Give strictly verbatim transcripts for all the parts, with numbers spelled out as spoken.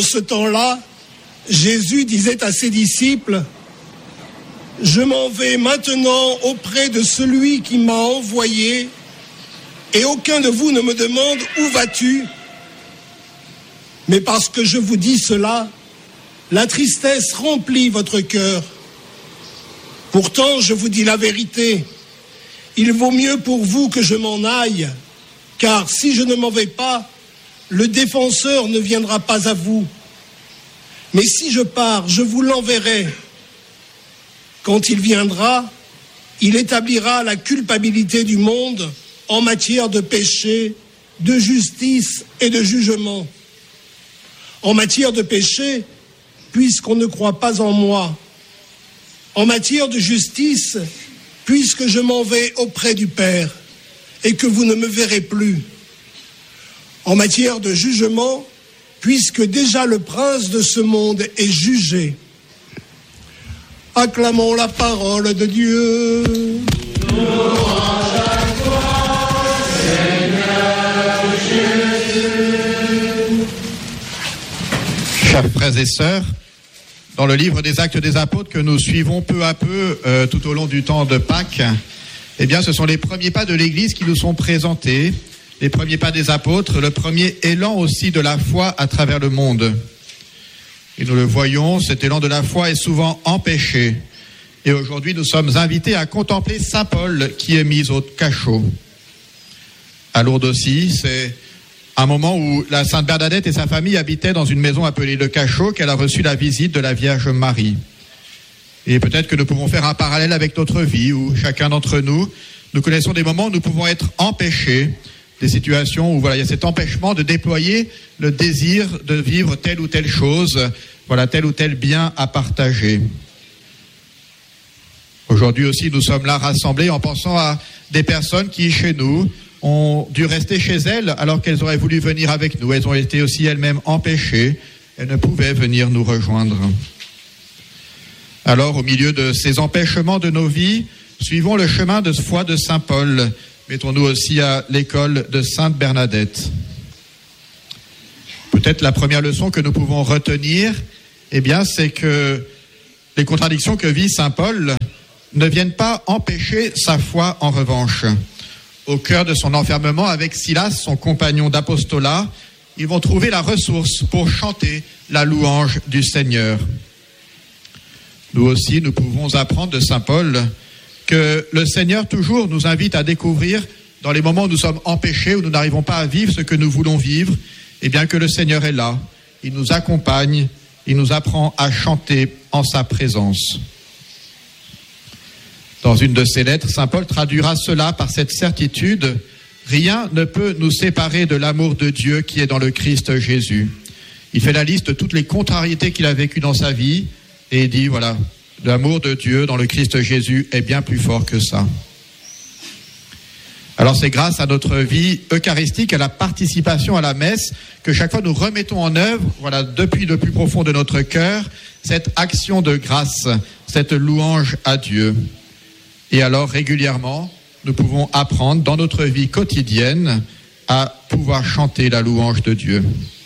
ce temps-là, Jésus disait à ses disciples, « Je m'en vais maintenant auprès de celui qui m'a envoyé, et aucun de vous ne me demande « Où vas-tu ?» Mais parce que je vous dis cela, la tristesse remplit votre cœur. Pourtant, je vous dis la vérité, il vaut mieux pour vous que je m'en aille, car si je ne m'en vais pas, le défenseur ne viendra pas à vous. Mais si je pars, je vous l'enverrai. Quand il viendra, il établira la culpabilité du monde en matière de péché, de justice et de jugement. En matière de péché, puisqu'on ne croit pas en moi. En matière de justice, puisque je m'en vais auprès du Père et que vous ne me verrez plus. En matière de jugement, puisque déjà le prince de ce monde est jugé. Acclamons la parole de Dieu. Louange à toi, Seigneur Jésus. Chers frères et sœurs, dans le livre des Actes des Apôtres que nous suivons peu à peu euh, tout au long du temps de Pâques, eh bien, ce sont les premiers pas de l'Église qui nous sont présentés, les premiers pas des apôtres, le premier élan aussi de la foi à travers le monde. Et nous le voyons, cet élan de la foi est souvent empêché. Et aujourd'hui, nous sommes invités à contempler Saint Paul qui est mis au cachot. À Lourdes aussi, c'est un moment où la Sainte Bernadette et sa famille habitaient dans une maison appelée le Cachot, qu'elle a reçu la visite de la Vierge Marie. Et peut-être que nous pouvons faire un parallèle avec notre vie, où chacun d'entre nous, nous connaissons des moments où nous pouvons être empêchés, des situations où voilà, il y a cet empêchement de déployer le désir de vivre telle ou telle chose, voilà, tel ou tel bien à partager. Aujourd'hui aussi, nous sommes là rassemblés en pensant à des personnes qui, chez nous, ont dû rester chez elles alors qu'elles auraient voulu venir avec nous. Elles ont été aussi elles-mêmes empêchées. Elles ne pouvaient venir nous rejoindre. Alors, au milieu de ces empêchements de nos vies, suivons le chemin de foi de Saint Paul. Mettons-nous aussi à l'école de Sainte Bernadette. Peut-être la première leçon que nous pouvons retenir, eh bien, c'est que les contradictions que vit Saint Paul ne viennent pas empêcher sa foi en revanche. Au cœur de son enfermement avec Silas, son compagnon d'apostolat, ils vont trouver la ressource pour chanter la louange du Seigneur. Nous aussi, nous pouvons apprendre de Saint Paul que le Seigneur toujours nous invite à découvrir, dans les moments où nous sommes empêchés, où nous n'arrivons pas à vivre ce que nous voulons vivre, eh bien que le Seigneur est là, il nous accompagne, il nous apprend à chanter en sa présence. Dans une de ses lettres, Saint Paul traduira cela par cette certitude, rien ne peut nous séparer de l'amour de Dieu qui est dans le Christ Jésus. Il fait la liste de toutes les contrariétés qu'il a vécues dans sa vie et il dit, voilà, l'amour de Dieu dans le Christ Jésus est bien plus fort que ça. Alors c'est grâce à notre vie eucharistique, à la participation à la messe, que chaque fois nous remettons en œuvre, voilà, depuis le plus profond de notre cœur, cette action de grâce, cette louange à Dieu. Et alors régulièrement, nous pouvons apprendre dans notre vie quotidienne à pouvoir chanter la louange de Dieu.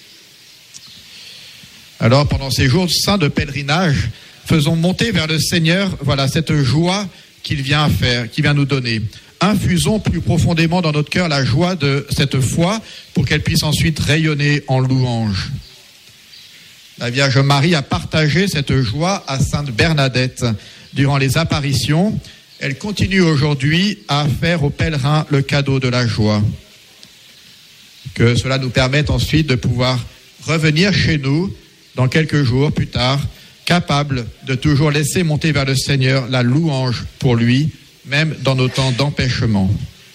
Alors pendant ces jours saints de pèlerinage, faisons monter vers le Seigneur, voilà, cette joie qu'il vient faire, qu'il vient nous donner. Infusons plus profondément dans notre cœur la joie de cette foi pour qu'elle puisse ensuite rayonner en louange. La Vierge Marie a partagé cette joie à Sainte Bernadette durant les apparitions. Elle continue aujourd'hui à faire aux pèlerins le cadeau de la joie. Que cela nous permette ensuite de pouvoir revenir chez nous dans quelques jours plus tard, capables de toujours laisser monter vers le Seigneur la louange pour lui, même dans nos temps d'empêchement.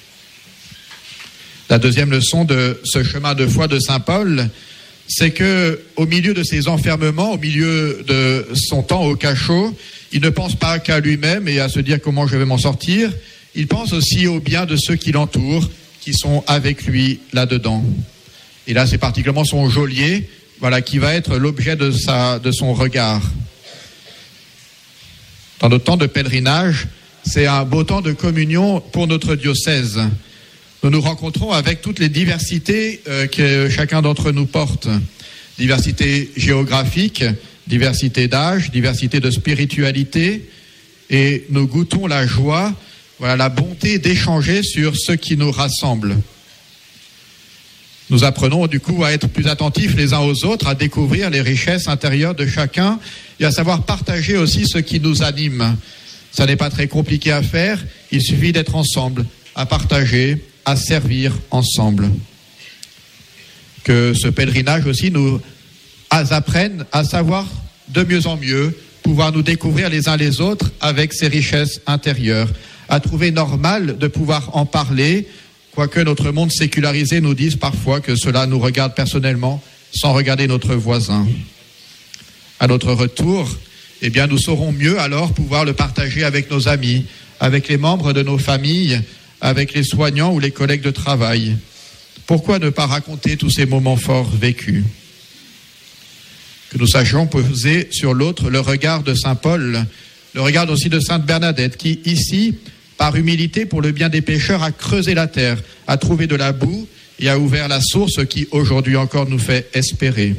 La deuxième leçon de ce chemin de foi de Saint Paul, c'est que au milieu de ses enfermements, au milieu de son temps au cachot, il ne pense pas qu'à lui-même et à se dire comment je vais m'en sortir. Il pense aussi au bien de ceux qui l'entourent, qui sont avec lui là-dedans. Et là, c'est particulièrement son geôlier, voilà, qui va être l'objet de sa, de son regard. Dans notre temps de pèlerinage, c'est un beau temps de communion pour notre diocèse. Nous nous rencontrons avec toutes les diversités euh, que chacun d'entre nous porte. diversité géographique, diversité d'âge, diversité de spiritualité, et nous goûtons la joie, voilà, la bonté d'échanger sur ce qui nous rassemble. Nous apprenons du coup à être plus attentifs les uns aux autres, à découvrir les richesses intérieures de chacun et à savoir partager aussi ce qui nous anime. Ça n'est pas très compliqué à faire, il suffit d'être ensemble, à partager, à servir ensemble. Que ce pèlerinage aussi nous apprenne à savoir de mieux en mieux, pouvoir nous découvrir les uns les autres avec ces richesses intérieures, à trouver normal de pouvoir en parler, quoique notre monde sécularisé nous dise parfois que cela nous regarde personnellement sans regarder notre voisin. À notre retour, eh bien, nous saurons mieux alors pouvoir le partager avec nos amis, avec les membres de nos familles, avec les soignants ou les collègues de travail. Pourquoi ne pas raconter tous ces moments forts vécus ? Que nous sachions poser sur l'autre le regard de saint Paul, le regard aussi de sainte Bernadette, qui ici, par humilité pour le bien des pécheurs, a creusé la terre, a trouvé de la boue et a ouvert la source qui aujourd'hui encore nous fait espérer.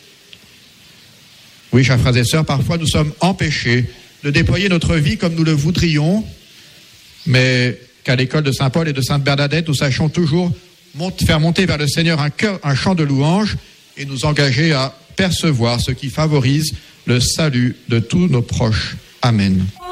Oui, chers frères et sœurs, parfois nous sommes empêchés de déployer notre vie comme nous le voudrions, mais qu'à l'école de saint Paul et de sainte Bernadette, nous sachions toujours monte, faire monter vers le Seigneur un, cœur, un chant de louange et nous engager à percevoir ce qui favorise le salut de tous nos proches. Amen.